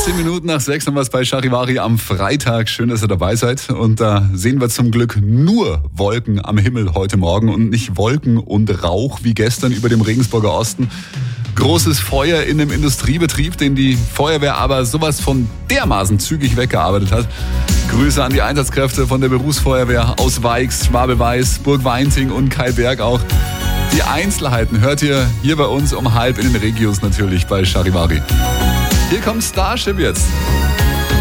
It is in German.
18 Minuten nach 6 haben wir es bei Charivari am Freitag. Schön, dass ihr dabei seid. Und da sehen wir zum Glück nur Wolken am Himmel heute Morgen und nicht Wolken und Rauch wie gestern über dem Regensburger Osten. Großes Feuer in einem Industriebetrieb, den die Feuerwehr aber sowas von dermaßen zügig weggearbeitet hat. Grüße an die Einsatzkräfte von der Berufsfeuerwehr aus Weix, Schwabeweiß, Burgweinting und Kaiberg auch. Die Einzelheiten hört ihr hier bei uns um halb in den Regios natürlich bei Charivari. Hier kommt Starship jetzt.